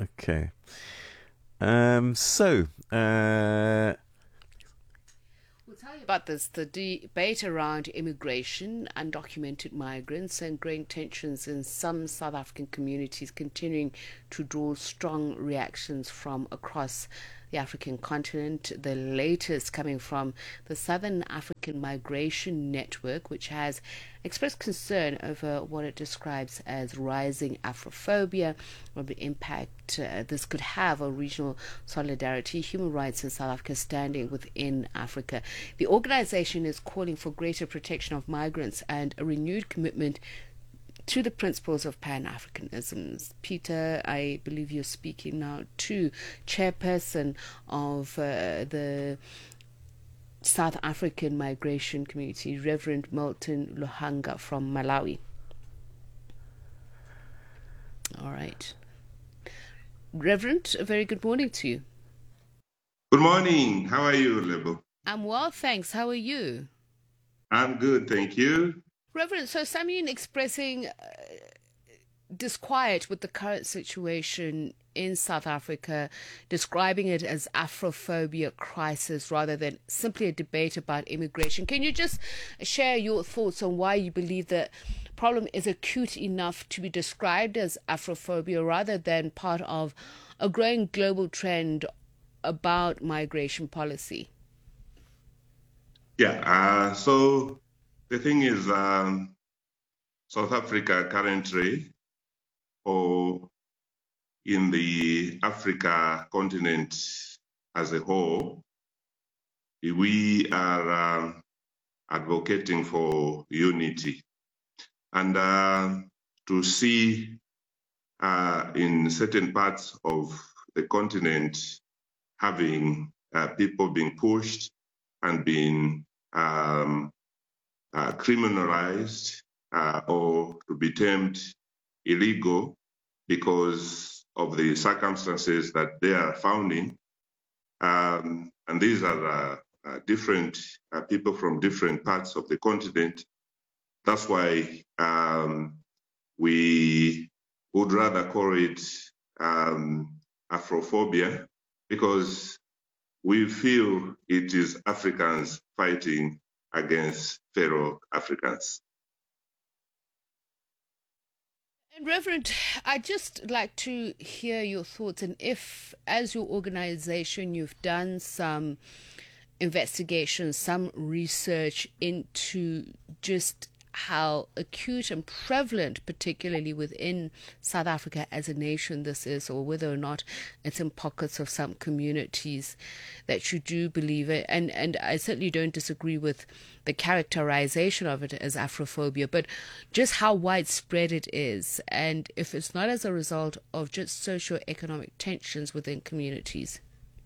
Okay. So, We'll tell you about this, the debate around immigration, undocumented migrants, and growing tensions in some South African communities continuing to draw strong reactions from across the African continent. The latest coming from the Southern African Migration Network, which has expressed concern over what it describes as rising Afrophobia, or the impact this could have on regional solidarity, human rights, and South Africa's standing within Africa. The organization is calling for greater protection of migrants and a renewed commitment to the principles of Pan-Africanism. Peter, I believe you're speaking now to chairperson of the South African Migration Community, Reverend Milton Luhanga from Malawi. All right. Reverend, a very good morning to you. Good morning. How are you, Lebo? I'm well, thanks. How are you? I'm good, thank you. Reverend, so Samin expressing disquiet with the current situation in South Africa, describing it as Afrophobia crisis rather than simply a debate about immigration. Can you just share your thoughts on why you believe the problem is acute enough to be described as Afrophobia rather than part of a growing global trend about migration policy? Yeah, so the thing is, South Africa currently, or in the Africa continent as a whole, we are advocating for unity. And to see in certain parts of the continent having people being pushed and being criminalized or to be termed illegal because of the circumstances that they are found in. And these are different people from different parts of the continent. That's why we would rather call it Afrophobia, because we feel it is Africans fighting against fellow Africans. And Reverend, I'd just like to hear your thoughts, and if, as your organization, you've done some investigation, some research into just how acute and prevalent, particularly within South Africa as a nation, this is, or whether or not it's in pockets of some communities that you do believe it. And I certainly don't disagree with the characterization of it as Afrophobia, but just how widespread it is, and if it's not as a result of just socio-economic tensions within communities.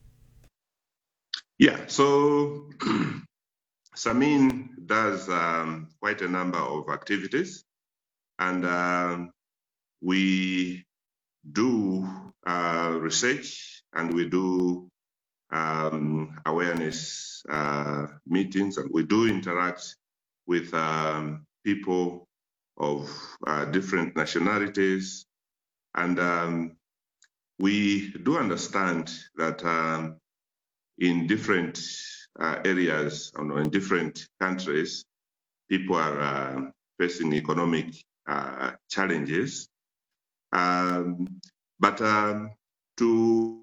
Yeah, so Samin does quite a number of activities, and we do research, and we do awareness meetings, and we do interact with people of different nationalities, and we do understand that in different areas, in different countries, people are facing economic challenges. But to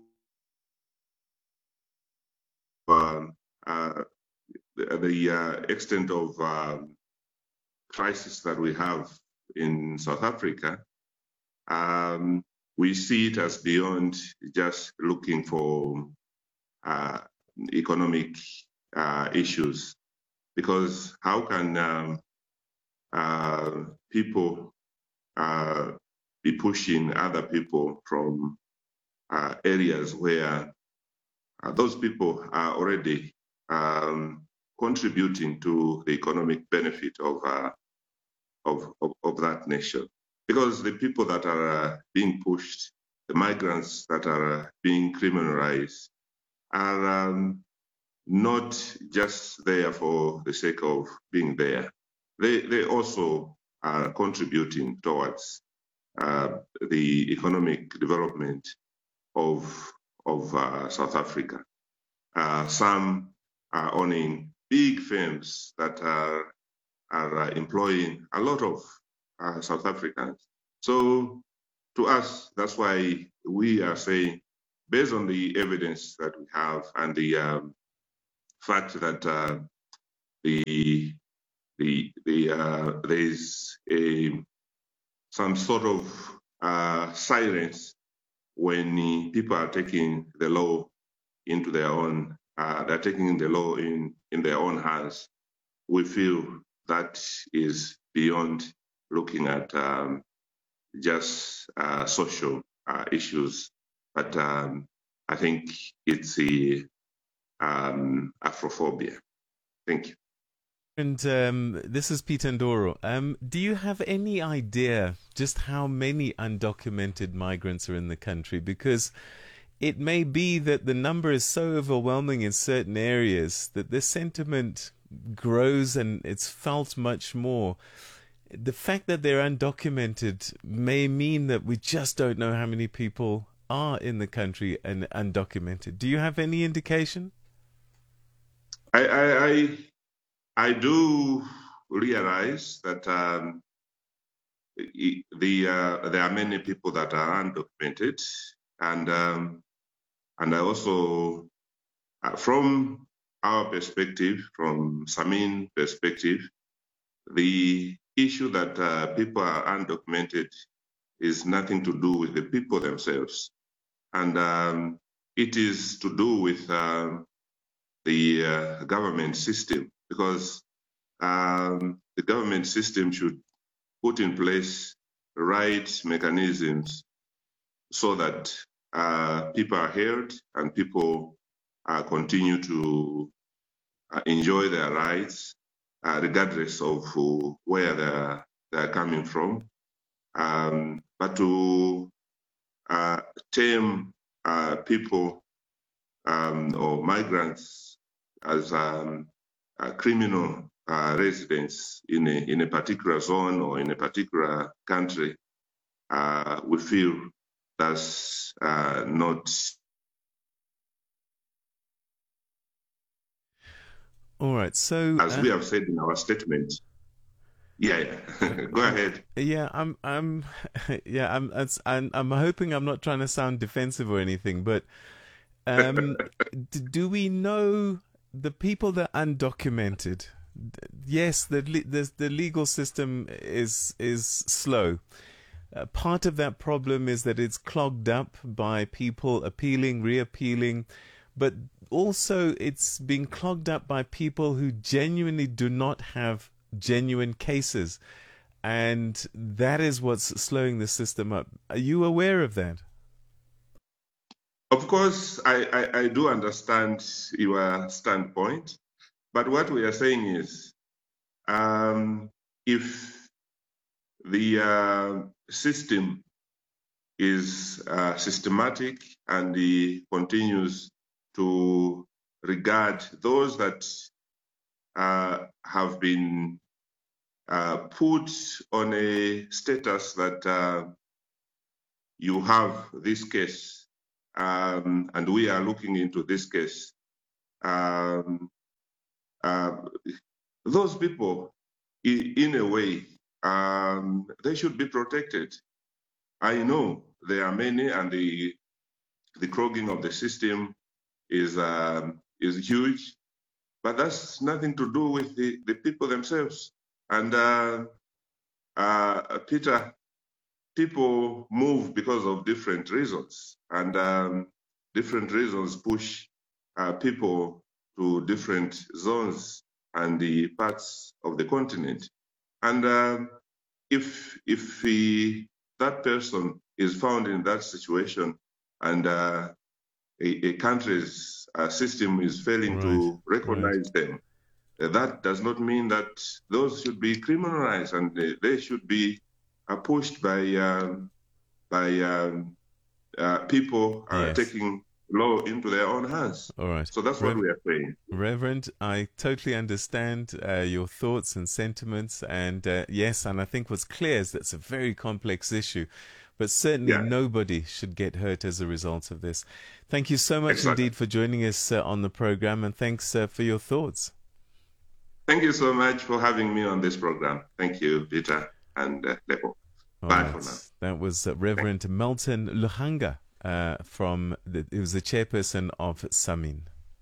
the extent of crisis that we have in South Africa, we see it as beyond just looking for economic issues, because how can people be pushing other people from areas where those people are already contributing to the economic benefit of that nation? Because the people that are being pushed, the migrants that are being criminalized, are not just there for the sake of being there. They also are contributing towards the economic development of South Africa. Some are owning big firms that are employing a lot of South Africans. So to us, that's why we are saying, based on the evidence that we have and the fact that there is some sort of silence when people are taking the law into their own, they're taking the law in their own hands. We feel that is beyond looking at just social issues, but I think it's the Afrophobia. Thank you. And this is Peter Ndoro. Do you have any idea just how many undocumented migrants are in the country? Because it may be that the number is so overwhelming in certain areas that this sentiment grows and it's felt much more. The fact that they're undocumented may mean that we just don't know how many people are in the country and undocumented. Do you have any indication? I do realize that there are many people that are undocumented, and I also, from our perspective, from SAMIN perspective, the issue that people are undocumented is nothing to do with the people themselves, and it is to do with the government system, because the government system should put in place the right mechanisms so that people are heard and people continue to enjoy their rights regardless of where they're coming from. But to term people or migrants as criminal residents in a particular zone or in a particular country, we feel that's not. All right. So, as we have said in our statement. Yeah. Go ahead. Yeah, I'm hoping I'm not trying to sound defensive or anything, but do we know the people that are undocumented? Yes, the legal system is slow. Part of that problem is that it's clogged up by people appealing, reappealing, but also it's being clogged up by people who genuinely do not have genuine cases, and that is what's slowing the system up. Are you aware of that? Of course, I do understand your standpoint, but what we are saying is, if the system is systematic and continues to regard those that have been put on a status that you have this case, and we are looking into this case, those people, in a way, they should be protected. I know there are many, and the clogging of the system is huge, but that's nothing to do with the people themselves. And Peter, people move because of different reasons, and different reasons push people to different zones and the parts of the continent. And if that person is found in that situation, and a country's system is failing to recognize them, that does not mean that those should be criminalized, and they should be pushed by people taking law into their own hands. All right. So that's what we are saying. Reverend, I totally understand your thoughts and sentiments, and yes, and I think what's clear is that it's a very complex issue. But certainly Yeah. nobody should get hurt as a result of this. Thank you so much Exactly. indeed for joining us on the program, and thanks for your thoughts. Thank you so much for having me on this program. Thank you, Peter and Lepo. Bye for now. That was Reverend Melton Luhanga he was the chairperson of Samin.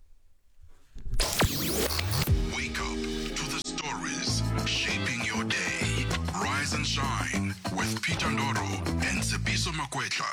Wake up to the stories shaping your day. Rise and shine with Peter Ndoro and Tsepiso Makwetla.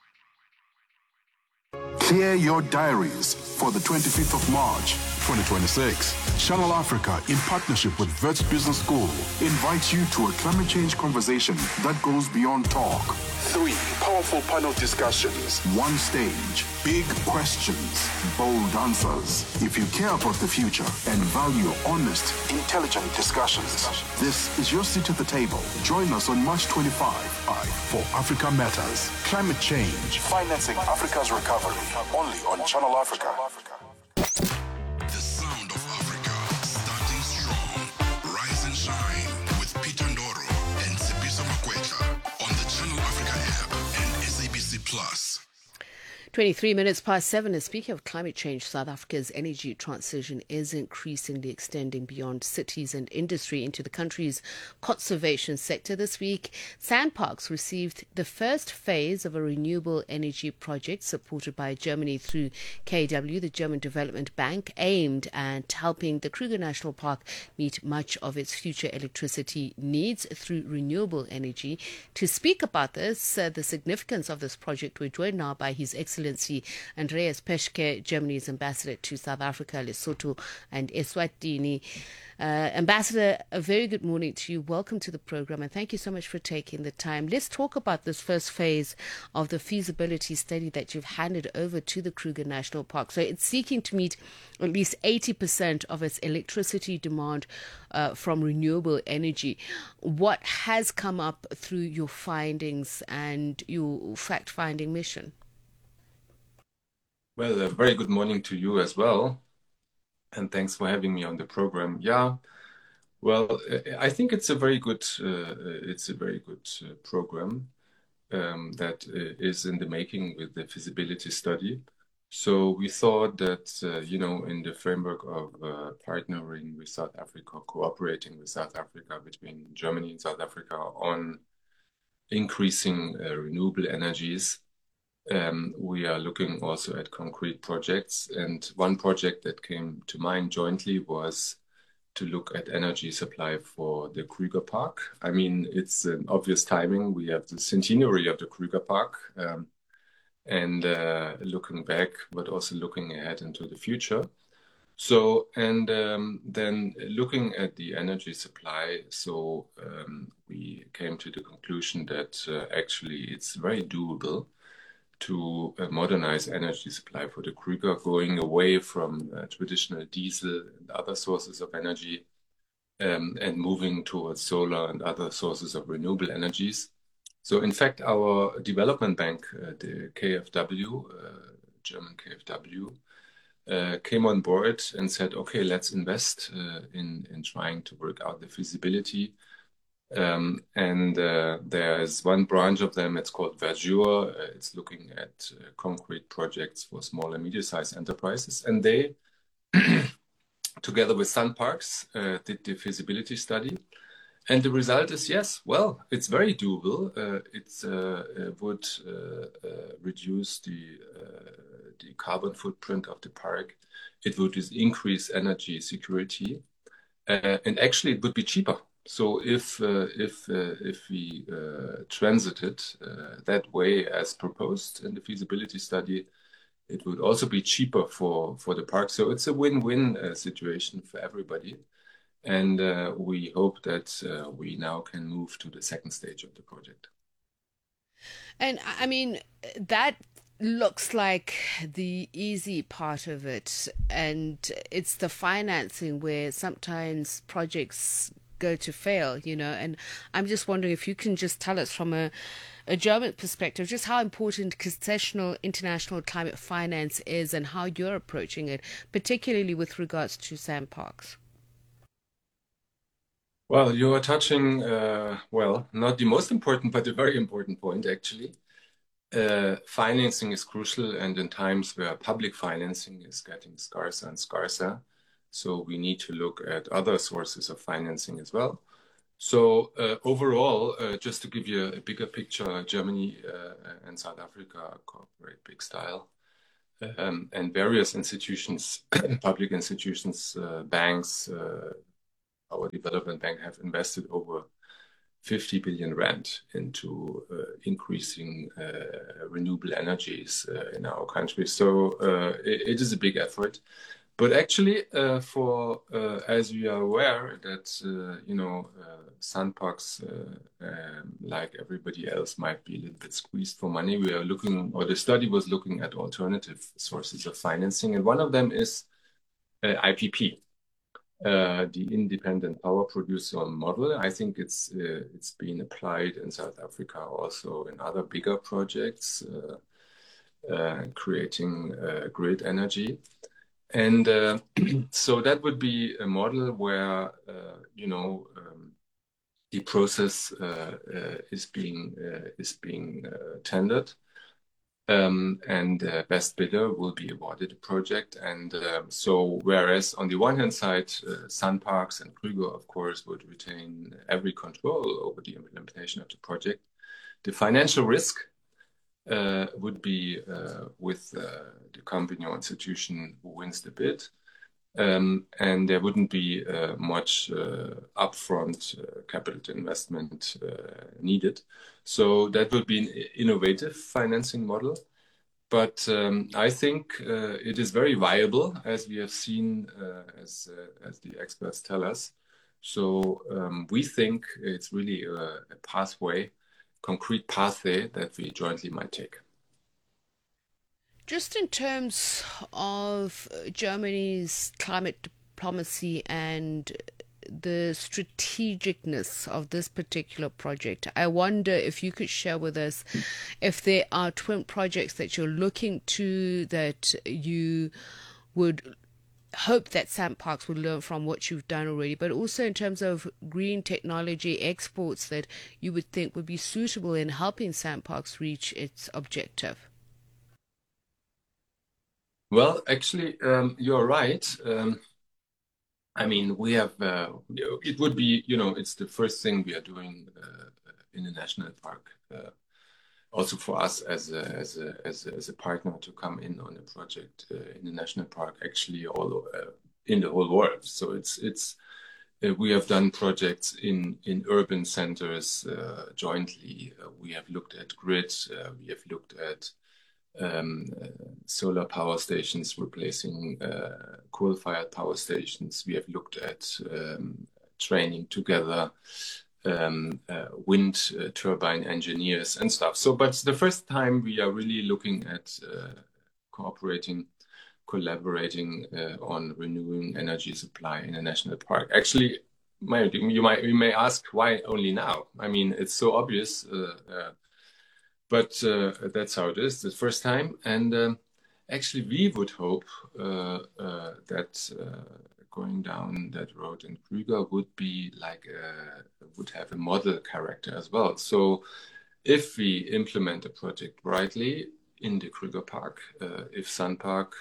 Clear your diaries for the 25th of March, 2026. Channel Africa, in partnership with Wits Business School, invites you to a climate change conversation that goes beyond talk. 3 powerful panel discussions. 1 stage. Big questions, bold answers. If you care about the future and value honest, intelligent discussions, this is your seat at the table. Join us on March 25 for Africa Matters. Climate change. Financing Africa's recovery. Only on Channel Africa. The sound of Africa. Starting strong. Rise and shine with Peter Ndoro and Tsepiso Makwetla on the Channel Africa app and SABC Plus. 23 minutes past 7. And speaking of climate change, South Africa's energy transition is increasingly extending beyond cities and industry into the country's conservation sector. This week, Sandparks received the first phase of a renewable energy project supported by Germany through KW, the German Development Bank, aimed at helping the Kruger National Park meet much of its future electricity needs through renewable energy. To speak about this, the significance of this project, we're joined now by His Excellency Andreas Peschke, Germany's ambassador to South Africa, Lesotho and Eswatini. Ambassador, a very good morning to you. Welcome to the program and thank you so much for taking the time. Let's talk about this first phase of the feasibility study that you've handed over to the Kruger National Park. So it's seeking to meet at least 80% of its electricity demand from renewable energy. What has come up through your findings and your fact-finding mission? Well, a very good morning to you as well, and thanks for having me on the program. Yeah, well, I think it's a very good program that is in the making with the feasibility study. So we thought that in the framework of partnering with South Africa, cooperating with South Africa, between Germany and South Africa on increasing renewable energies. We are looking also at concrete projects, and one project that came to mind jointly was to look at energy supply for the Kruger Park. I mean, it's an obvious timing. We have the centenary of the Kruger Park, and looking back, but also looking ahead into the future. So, and then looking at the energy supply, so we came to the conclusion that actually it's very doable to modernize energy supply for the Kruger, going away from traditional diesel and other sources of energy and moving towards solar and other sources of renewable energies. So in fact, our development bank, the KfW, German KfW, came on board and said, okay, let's invest in trying to work out the feasibility. There is one branch of them, it's called Verdure. It's looking at concrete projects for small and medium-sized enterprises. And they, together with Sandparks, did the feasibility study. And the result is, yes, well, it's very doable. It would reduce the carbon footprint of the park. It would increase energy security. And actually, it would be cheaper. So if we transited that way as proposed in the feasibility study, it would also be cheaper for the park. So it's a win-win situation for everybody. And we hope that we now can move to the second stage of the project. And I mean, that looks like the easy part of it. And it's the financing where sometimes projects go to fail, and I'm just wondering if you can just tell us from a German perspective just how important concessional international climate finance is and how you're approaching it, particularly with regards to Sandparks. Well, you are touching, well, not the most important, but a very important point, actually. Financing is crucial, and in times where public financing is getting scarcer and scarcer, so we need to look at other sources of financing as well. So overall, just to give you a bigger picture, Germany and South Africa cooperate big style. And various institutions, public institutions, banks, our development bank have invested over 50 billion rand into increasing renewable energies in our country. So it is a big effort. But actually, as we are aware that, sun parks, like everybody else, might be a little bit squeezed for money. We are looking, or the study was looking at alternative sources of financing. And one of them is IPP. The independent power producer model. I think it's been applied in South Africa also in other bigger projects, creating grid energy. And so that would be a model where, the process is being tendered. And best bidder will be awarded a project. And so whereas on the one hand side, SunParks and Krüger, of course, would retain every control over the implementation of the project, the financial risk would be with the company or institution who wins the bid. And there wouldn't be much upfront capital investment needed. So that would be an innovative financing model. But I think it is very viable, as we have seen, as the experts tell us. So we think it's really a pathway, concrete pathway that we jointly might take. Just in terms of Germany's climate diplomacy and the strategicness of this particular project, I wonder if you could share with us if there are twin projects that you're looking to that you would hope that SunParks would learn from what you've done already, but also in terms of green technology exports that you would think would be suitable in helping SunParks reach its objective. Well, actually, you're right. I mean, we have, it would be, it's the first thing we are doing in a national park. Also for us as a partner to come in on a project in the national park, actually all in the whole world. So it's we have done projects in urban centers jointly. We have looked at grids. We have looked at solar power stations replacing coal-fired power stations. We have looked at training together wind turbine engineers and stuff. So, but the first time we are really looking at collaborating on renewing energy supply in a national park. Actually, you may ask why only now? I mean, it's so obvious. But that's how it is, the first time. And actually, we would hope that going down that road in Krüger would be would have a model character as well. So if we implement a project rightly in the Krüger Park, if SunPark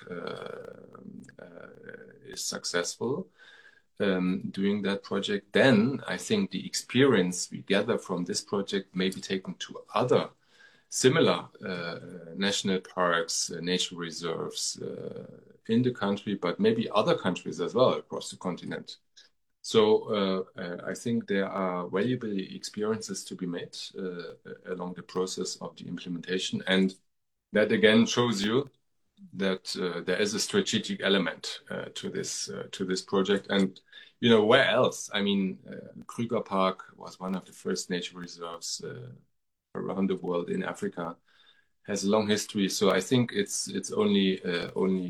is successful doing that project, then I think the experience we gather from this project may be taken to other similar national parks, nature reserves in the country, but maybe other countries as well across the continent. So I think there are valuable experiences to be made along the process of the implementation. And that again shows you that there is a strategic element to this project. And, where else? I mean, Krüger Park was one of the first nature reserves around the world in Africa, has a long history. So I think it's only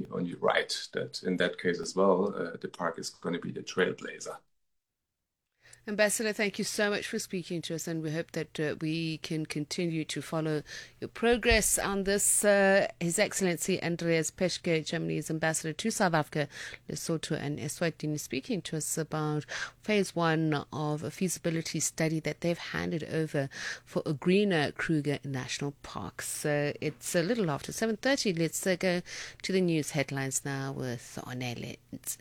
right that in that case as well, the park is going to be the trailblazer. Ambassador, thank you so much for speaking to us, and we hope that we can continue to follow your progress on this. His Excellency Andreas Peschke, Germany's ambassador to South Africa, Lesotho and Eswatini, speaking to us about phase 1 of a feasibility study that they've handed over for a greener Kruger National Park. So it's a little after 7:30. Let's go to the news headlines now with Onele.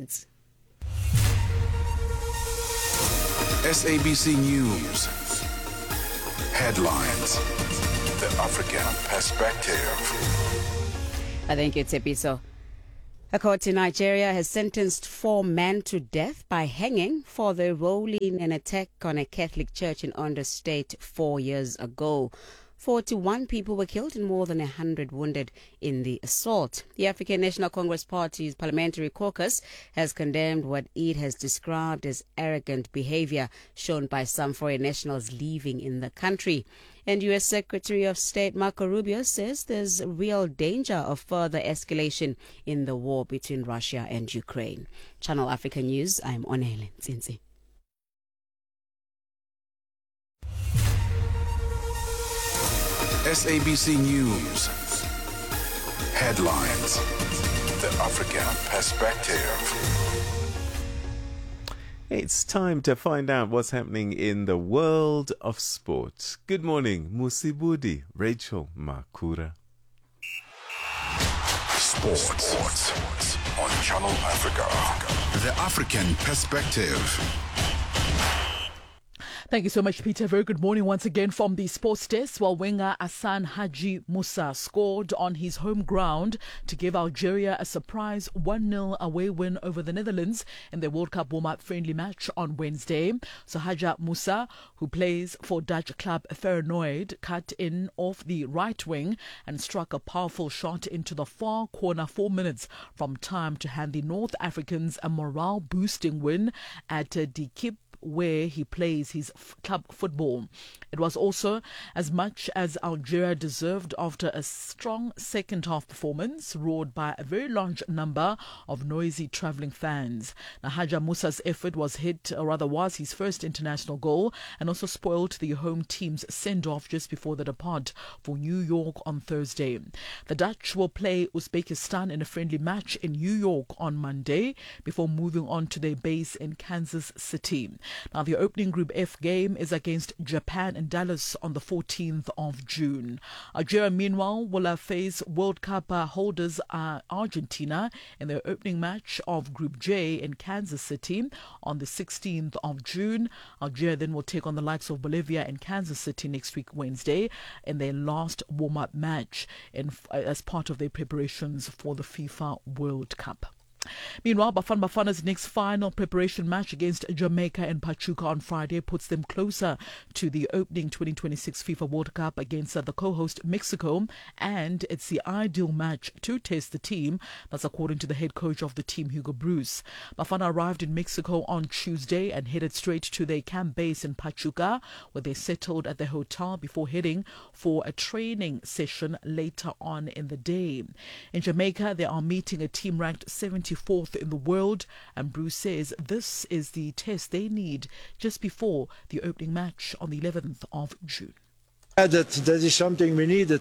SABC News. Headlines. The African Perspective. I think it's Episo. A court in Nigeria has sentenced 4 men to death by hanging for their role in an attack on a Catholic church in Ondo State 4 years ago. 41 people were killed and more than 100 wounded in the assault. The African National Congress Party's parliamentary caucus has condemned what it has described as arrogant behavior shown by some foreign nationals leaving in the country. And U.S. Secretary of State Marco Rubio says there's real danger of further escalation in the war between Russia and Ukraine. Channel Africa News, I'm Onele Nzinzi. SABC News. Headlines. The African Perspective. It's time to find out what's happening in the world of sport. Good morning, Musibudi, Rachel Makura. Sports on Channel Africa. The African Perspective. Thank you so much, Peter. Very good morning once again from the sports desk. While winger Hassan Haji Musa scored on his home ground to give Algeria a surprise 1-0 away win over the Netherlands in the World Cup warm-up friendly match on Wednesday. So Haji Musa, who plays for Dutch club Feyenoord, cut in off the right wing and struck a powerful shot into the far corner 4 minutes from time to hand the North Africans a morale-boosting win at De Kip, where he plays his club football. It was also as much as Algeria deserved after a strong second half performance roared by a very large number of noisy travelling fans. Now, Haji Musa's effort was his first international goal and also spoiled the home team's send-off just before the depart for New York on Thursday. The Dutch will play Uzbekistan in a friendly match in New York on Monday before moving on to their base in Kansas City. Now, the opening Group F game is against Japan in Dallas on the 14th of June. Algeria, meanwhile, will face World Cup holders Argentina in their opening match of Group J in Kansas City on the 16th of June. Algeria then will take on the likes of Bolivia in Kansas City next week, Wednesday, in their last warm-up match as part of their preparations for the FIFA World Cup. Meanwhile, Bafana's next final preparation match against Jamaica and Pachuca on Friday puts them closer to the opening 2026 FIFA World Cup against the co-host Mexico, and it's the ideal match to test the team. That's according to the head coach of the team, Hugo Bruce. Bafana arrived in Mexico on Tuesday and headed straight to their camp base in Pachuca, where they settled at the hotel before heading for a training session later on in the day. In Jamaica, they are meeting a team ranked 74th in the world, and Bruce says this is the test they need just before the opening match on the 11th of June. That is something we needed.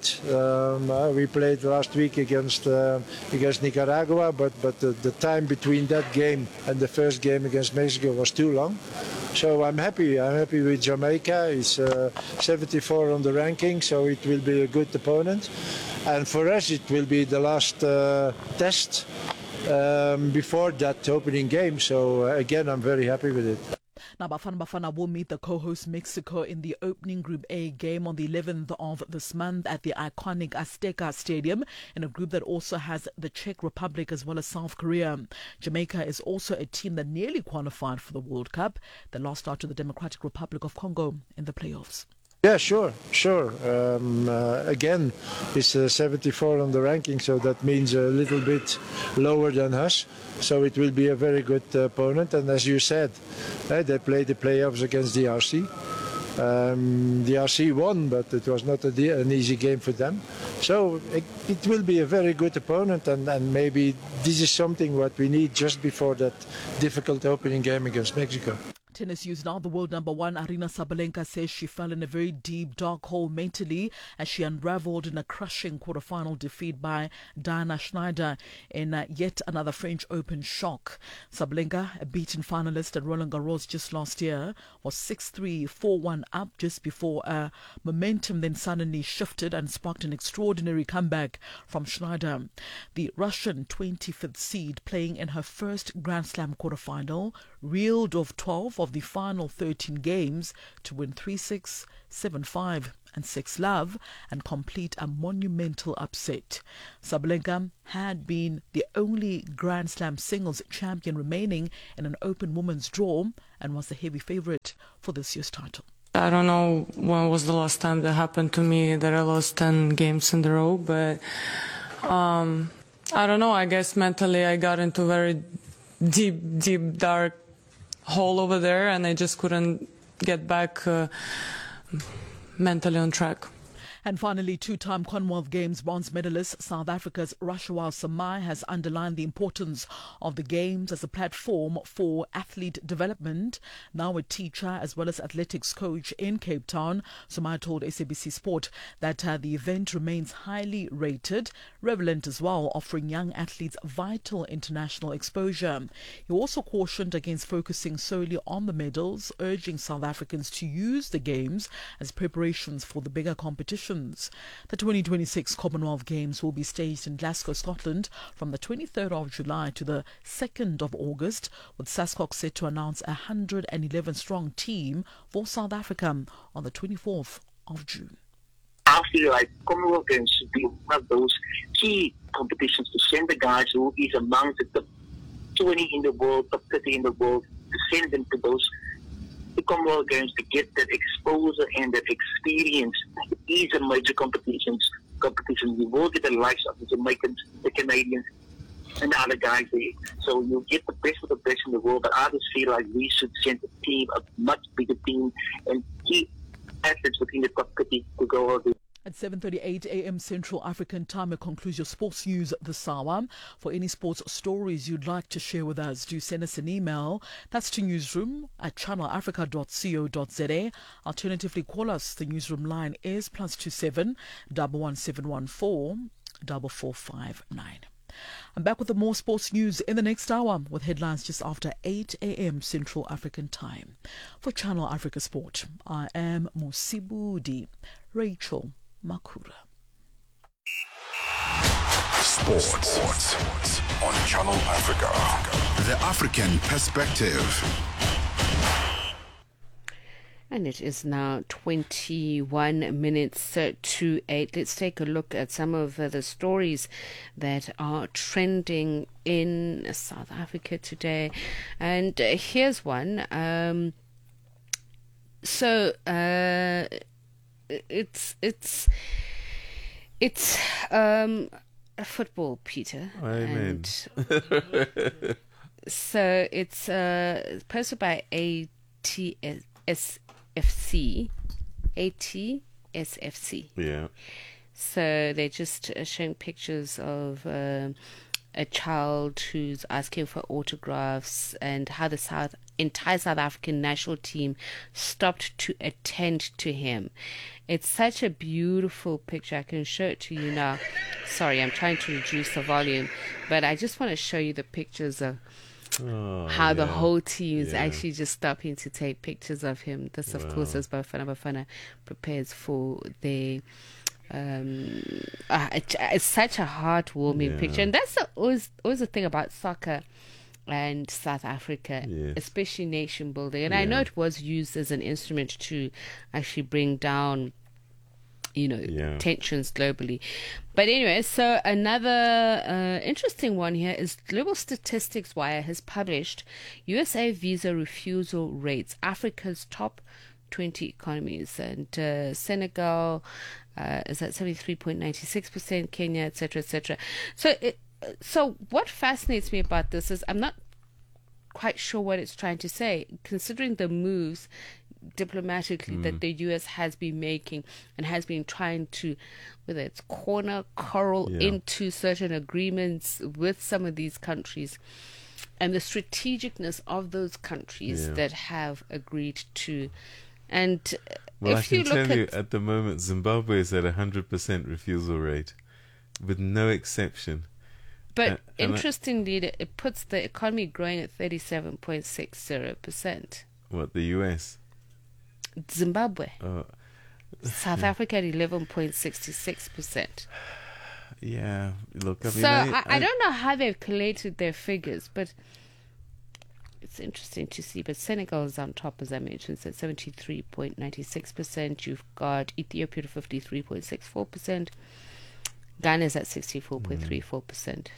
We played last week against Nicaragua, but the time between that game and the first game against Mexico was too long. So I'm happy. I'm happy with Jamaica. It's 74 on the ranking, so it will be a good opponent. And for us, it will be the last test before that opening game. So again, I'm very happy with it. Now, Bafana will meet the co-host Mexico in the opening Group A game on the 11th of this month at the iconic Azteca Stadium, in a group that also has the Czech Republic as well as South Korea. Jamaica is also a team that nearly qualified for the World Cup. They lost out to the Democratic Republic of Congo in the playoffs. Yeah, sure. Again, it's 74 on the ranking, so that means a little bit lower than us. So it will be a very good opponent. And as you said, they played the playoffs against the RC. The RC won, but it was not an easy game for them. So it will be a very good opponent, and maybe this is something what we need just before that difficult opening game against Mexico. Tennis news now. The world number one, Aryna Sabalenka, says she fell in a very deep, dark hole mentally as she unraveled in a crushing quarterfinal defeat by Diana Schneider in yet another French Open shock. Sabalenka, a beaten finalist at Roland Garros just last year, was 6-3, 4-1 up just before momentum then suddenly shifted and sparked an extraordinary comeback from Schneider. The Russian 25th seed, playing in her first Grand Slam quarterfinal, reeled off 12 of the final 13 games to win 3-6, 7-5 and 6-love and complete a monumental upset. Sabalenka had been the only Grand Slam singles champion remaining in an open women's draw and was the heavy favourite for this year's title. I don't know when was the last time that happened to me that I lost 10 games in a row, but I don't know, I guess mentally I got into a very deep, dark hole over there and I just couldn't get back mentally on track. And finally, two-time Commonwealth Games bronze medalist South Africa's Rashawal Samai has underlined the importance of the Games as a platform for athlete development. Now a teacher as well as athletics coach in Cape Town, Samai told SABC Sport that the event remains highly rated, relevant as well, offering young athletes vital international exposure. He also cautioned against focusing solely on the medals, urging South Africans to use the Games as preparations for the bigger competitions. The 2026 Commonwealth Games will be staged in Glasgow, Scotland from the 23rd of July to the 2nd of August, with SASCOC set to announce a 111-strong team for South Africa on the 24th of June. I feel like Commonwealth Games should be one of those key competitions to send the guys who is among the top 20 in the world, top 30 in the world, to send them to those the Commonwealth Games to get that exposure and that experience. It is a major competition. You will get the likes of the Jamaicans, the Canadians, and the other guys there. So you get the best of the best in the world. But I just feel like we should send a team, a much bigger team, and keep athletes within the top 30 to go over. At 7:38 a.m. Central African Time, it concludes your sports news this hour. For any sports stories you'd like to share with us, do send us an email. That's to newsroom@channelafrica.co.za. Alternatively, call us. The newsroom line is +27 11714 4459. I'm back with the more sports news in the next hour with headlines just after 8 a.m. Central African Time. For Channel Africa Sport, I am Musibudi Rachel Makura. Sports on Channel Africa. The African perspective. And it is now 21 minutes to 8. Let's take a look at some of the stories that are trending in South Africa today. And here's one. It's football, Peter. Amen. So it's posted by ATSFC. Yeah. So they're just showing pictures of a child who's asking for autographs and how the entire South African national team stopped to attend to him. It's such a beautiful picture. I can show it to you now. Sorry, I'm trying to reduce the volume, but I just want to show you the pictures of how the whole team is actually just stopping to take pictures of him. This, of course, as Bafana prepares for their... it's such a heartwarming picture, and that's always the thing about soccer and South Africa, especially nation building. And I know it was used as an instrument to actually bring down, tensions globally. But anyway, so another interesting one here is Global Statistics Wire has published USA visa refusal rates, Africa's top 20 economies, and Senegal is at 73.96%, Kenya, etc., etc. So what fascinates me about this is I'm not quite sure what it's trying to say, considering the moves diplomatically that the US has been making and has been trying to, whether it's coral into certain agreements with some of these countries. and the strategicness of those countries that have agreed to. And well, if I can you look tell you at the moment, Zimbabwe is at 100% refusal rate, with no exception. But interestingly, it puts the economy growing at 37.60%. What, the US? Zimbabwe. South Africa at 11.66%. Yeah, look, I mean... So I don't know how they've collated their figures, but it's interesting to see. But Senegal is on top, as I mentioned, it's at 73.96%. You've got Ethiopia at 53.64%. Ghana is at 64.34%.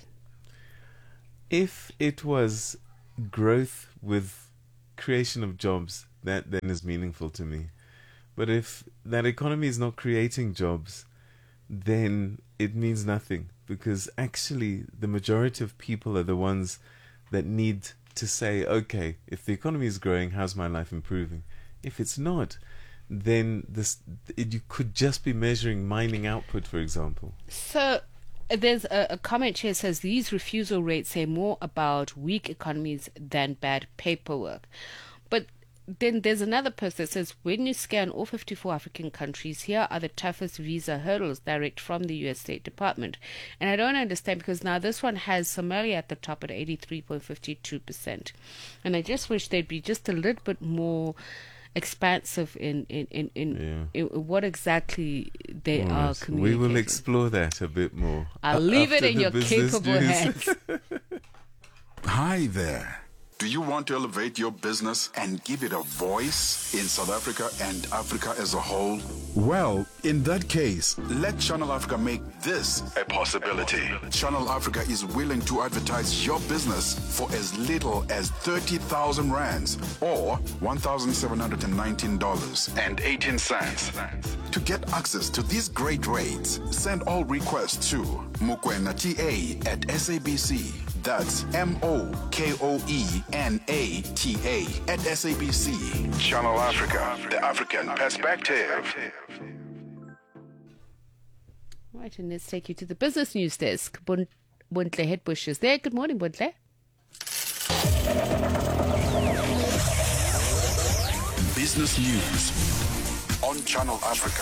If it was growth with creation of jobs, that then is meaningful to me. But if that economy is not creating jobs, then it means nothing, because actually the majority of people are the ones that need to say, okay, if the economy is growing, how's my life improving? If it's not, then you could just be measuring mining output, for example. So there's a comment here that says these refusal rates say more about weak economies than bad paperwork. But then there's another post that says, when you scan all 54 African countries, here are the toughest visa hurdles direct from the U.S. State Department. And I don't understand, because now this one has Somalia at the top at 83.52%. And I just wish they'd be just a little bit more expansive in what exactly they are communicating. We will explore that a bit more. I'll leave it in your capable hands. Hi there. Do you want to elevate your business and give it a voice in South Africa and Africa as a whole? Well, in that case, let Channel Africa make this a possibility. Channel Africa is willing to advertise your business for as little as 30,000 rands or $1,719.18. To get access to these great rates, send all requests to mokoenata@SABC. That's MOKOENATA@SABC. Channel Africa, the African perspective. Right, and let's take you to the business news desk. Bontle Headbush is there. Good morning, Bontle. Business news on Channel Africa,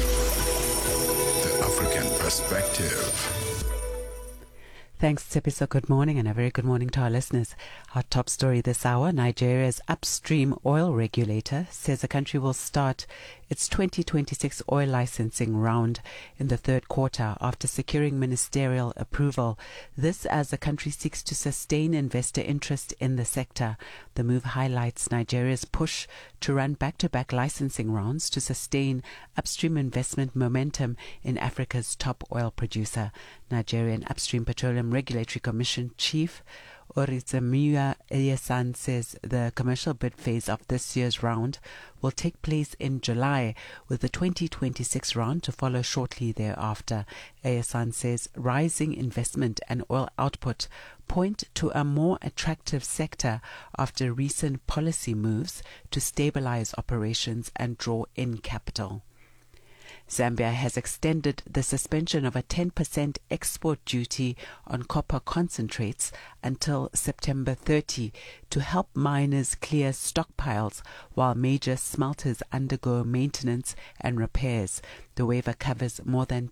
the African perspective. Thanks, Tsepiso. Good morning, and a very good morning to our listeners. Our top story this hour: Nigeria's upstream oil regulator says the country will start its 2026 oil licensing round in the third quarter after securing ministerial approval. This as the country seeks to sustain investor interest in the sector. The move highlights Nigeria's push to run back-to-back licensing rounds to sustain upstream investment momentum in Africa's top oil producer. Nigerian Upstream Petroleum Regulatory Commission Chief Orizemiya Eyesan says the commercial bid phase of this year's round will take place in July, with the 2026 round to follow shortly thereafter. Eyesan says rising investment and oil output point to a more attractive sector after recent policy moves to stabilize operations and draw in capital. Zambia has extended the suspension of a 10% export duty on copper concentrates until September 30 to help miners clear stockpiles while major smelters undergo maintenance and repairs. The waiver covers more than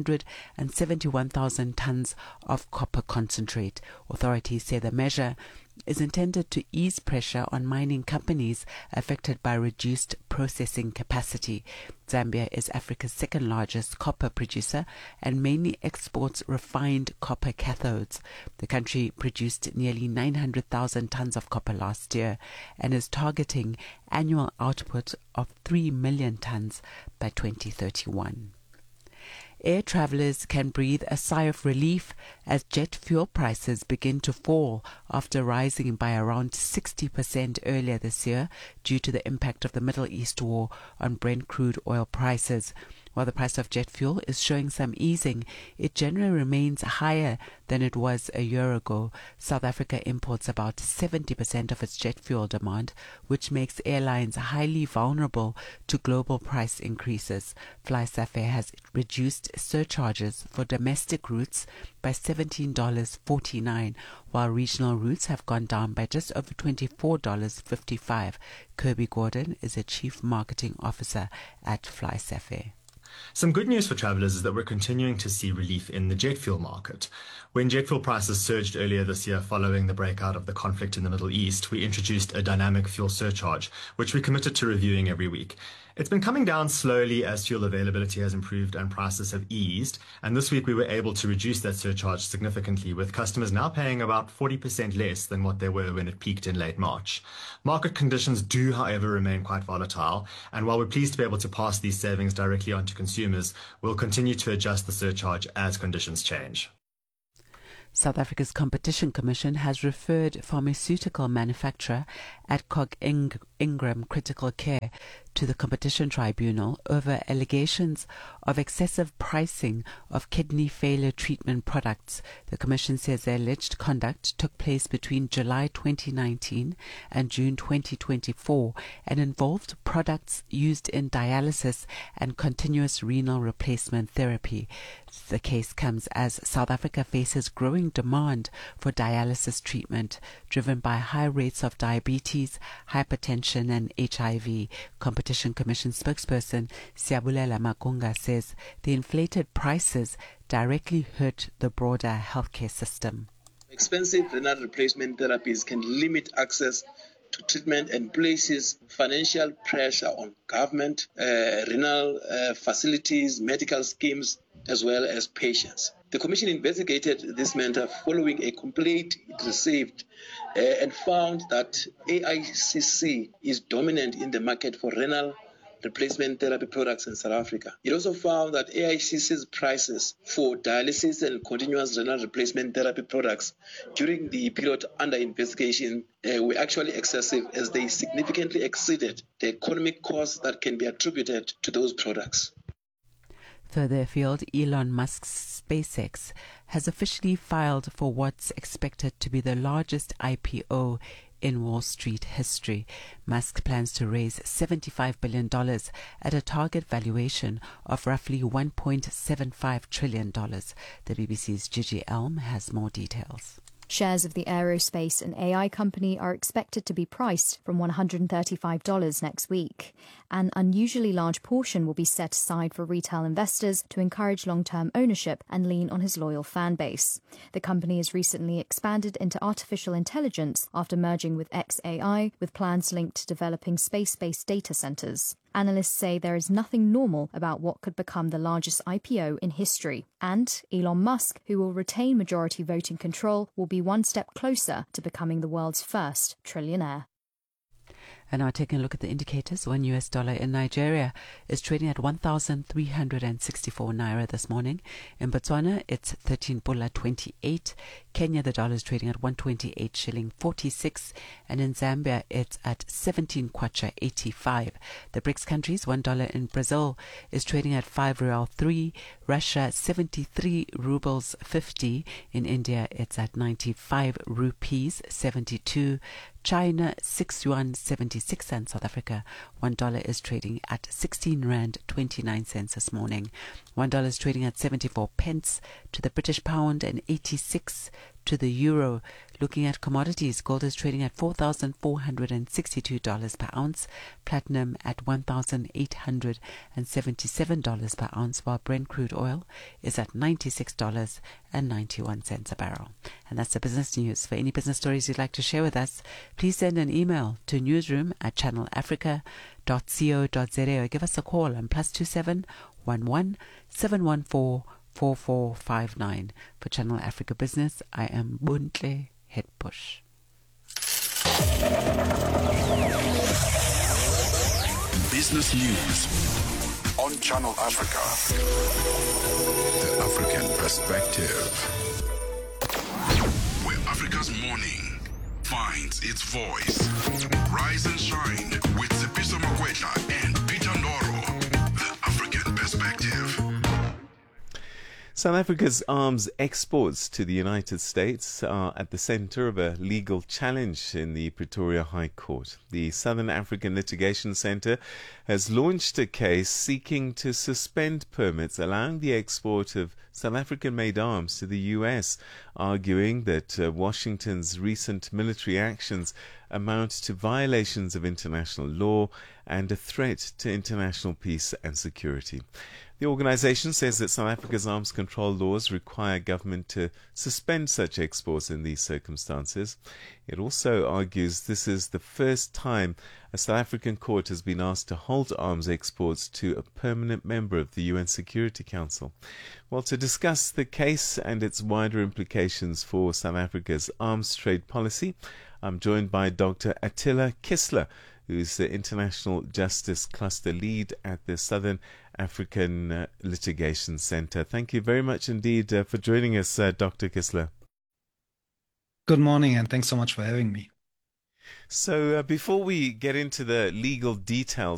271,000 tons of copper concentrate. Authorities say the measure is intended to ease pressure on mining companies affected by reduced processing capacity. Zambia is Africa's second largest copper producer and mainly exports refined copper cathodes. The country produced nearly 900,000 tons of copper last year and is targeting annual output of 3 million tons by 2031. Air travellers can breathe a sigh of relief as jet fuel prices begin to fall after rising by around 60% earlier this year due to the impact of the Middle East war on Brent crude oil prices. While the price of jet fuel is showing some easing, it generally remains higher than it was a year ago. South Africa imports about 70% of its jet fuel demand, which makes airlines highly vulnerable to global price increases. FlySafair has reduced surcharges for domestic routes by $17.49, while regional routes have gone down by just over $24.55. Kirby Gordon is a Chief Marketing Officer at FlySafair. Some good news for travellers is that we're continuing to see relief in the jet fuel market. When jet fuel prices surged earlier this year following the breakout of the conflict in the Middle East, we introduced a dynamic fuel surcharge, which we committed to reviewing every week. It's been coming down slowly as fuel availability has improved and prices have eased, and this week we were able to reduce that surcharge significantly, with customers now paying about 40% less than what they were when it peaked in late March. Market conditions do, however, remain quite volatile, and while we're pleased to be able to pass these savings directly on to consumers, we'll continue to adjust the surcharge as conditions change. South Africa's Competition Commission has referred pharmaceutical manufacturer Adcock Ingram Critical Care to the Competition Tribunal over allegations of excessive pricing of kidney failure treatment products. The Commission says the alleged conduct took place between July 2019 and June 2024 and involved products used in dialysis and continuous renal replacement therapy. The case comes as South Africa faces growing demand for dialysis treatment driven by high rates of diabetes, hypertension and HIV. Competition Commission spokesperson Siyabulela Magunga says the inflated prices directly hurt the broader healthcare system. Expensive renal replacement therapies can limit access to treatment and places financial pressure on government, renal facilities, medical schemes, as well as patients. The Commission investigated this matter following a complaint it received and found that AICC is dominant in the market for renal replacement therapy products in South Africa. It also found that AICC's prices for dialysis and continuous renal replacement therapy products during the period under investigation were actually excessive, as they significantly exceeded the economic costs that can be attributed to those products. Further afield, Elon Musk's SpaceX has officially filed for what's expected to be the largest IPO in Wall Street history. Musk plans to raise $75 billion at a target valuation of roughly $1.75 trillion. The BBC's Gigi Elm has more details. Shares of the aerospace and AI company are expected to be priced from $135 next week. An unusually large portion will be set aside for retail investors to encourage long-term ownership and lean on his loyal fan base. The company has recently expanded into artificial intelligence after merging with xAI, with plans linked to developing space-based data centers. Analysts say there is nothing normal about what could become the largest IPO in history. And Elon Musk, who will retain majority voting control, will be one step closer to becoming the world's first trillionaire. And now taking a look at the indicators, $1 in Nigeria is trading at 1,364 naira this morning. In Botswana, it's 13 pula 28. Kenya, the dollar is trading at 128 shilling 46. And in Zambia, it's at 17 kwacha 85. The BRICS countries, $1 in Brazil is trading at 5 real 3. Russia, 73 rubles 50. In India, it's at 95 rupees 72. China, 6 yuan 76, and South Africa, $1 is trading at 16 rand 29 cents this morning. $1 is trading at 74 pence to the British pound and 86 to the euro. Looking at commodities, gold is trading at $4,462 per ounce, platinum at $1,877 per ounce, while Brent crude oil is at $96.91 a barrel. And that's the business news. For any business stories you'd like to share with us, please send an email to newsroom@channelafrica.co.za or give us a call on +27 11 714 4459. For Channel Africa Business, I am Buntle Hetbush. Business News on Channel Africa. The African Perspective. Where Africa's morning finds its voice. Rise and shine with Tsepiso Makwetla and Peter Ndoro. The African Perspective. South Africa's arms exports to the United States are at the center of a legal challenge in the Pretoria High Court. The Southern African Litigation Centre has launched a case seeking to suspend permits allowing the export of South African-made arms to the US, arguing that Washington's recent military actions amount to violations of international law and a threat to international peace and security. The organisation says that South Africa's arms control laws require government to suspend such exports in these circumstances. It also argues this is the first time a South African court has been asked to halt arms exports to a permanent member of the UN Security Council. Well, to discuss the case and its wider implications for South Africa's arms trade policy, I'm joined by Dr. Attila Kistler, who's the International Justice Cluster Lead at the Southern African Litigation Centre. Thank you very much indeed for joining us, Dr. Kistler. Good morning, and thanks so much for having me. So before we get into the legal details